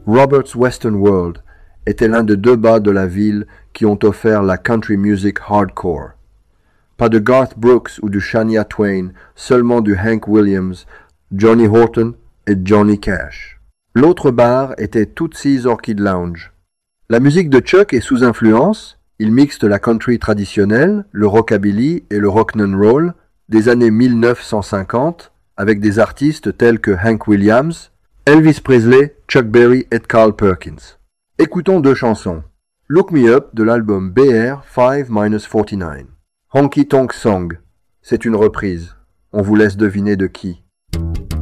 Robert's Western World était l'un des deux bars de la ville qui ont offert la country music hardcore. Pas de Garth Brooks ou du Shania Twain, seulement du Hank Williams, Johnny Horton et Johnny Cash. L'autre bar était Tootsie's Orchid Lounge. La musique de Chuck est sous influence, il mixte la country traditionnelle, le rockabilly et le rock'n'roll des années 1950 avec des artistes tels que Hank Williams, Elvis Presley, Chuck Berry et Carl Perkins. Écoutons deux chansons. Look Me Up de l'album BR 5-49. Honky Tonk Song, c'est une reprise. On vous laisse deviner de qui.